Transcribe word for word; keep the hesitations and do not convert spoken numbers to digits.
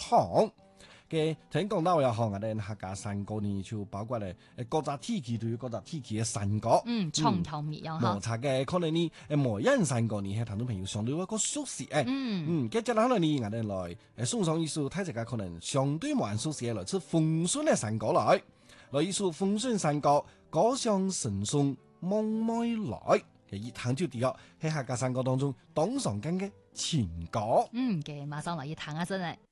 行。嘅聽講到有行啊，咧客家山歌呢就包括咧誒各個地區都有各個地區嘅山歌， 嗯，傳統唔一樣摩擦嘅可能呢誒摩人山歌呢係聽眾朋友相對一個熟悉誒， 嗯嗯，接住可能呢我哋來誒送上一首睇隻嘅可能相對冇人熟悉嘅來自豐順嘅山歌來，來一首豐順山歌，歌聲神送夢妹來嘅一聽就知哦，喺客家山歌當中當上緊嘅情歌， 嗯嘅，馬上來一聽下先嚟。